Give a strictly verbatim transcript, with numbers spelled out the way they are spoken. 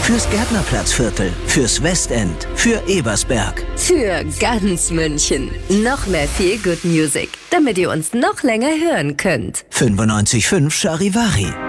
Fürs Gärtnerplatzviertel, fürs Westend, für Ebersberg. Für ganz München. Noch mehr Feel Good Music, damit ihr uns noch länger hören könnt. fünfundneunzig Komma fünf Charivari.